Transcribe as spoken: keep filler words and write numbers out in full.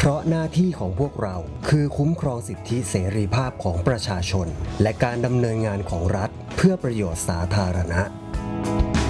เพราะหน้าที่ของพวกเราคือคุ้มครองสิทธิเสรีภาพของประชาชนและการดำเนินงานของรัฐเพื่อประโยชน์สาธารณะ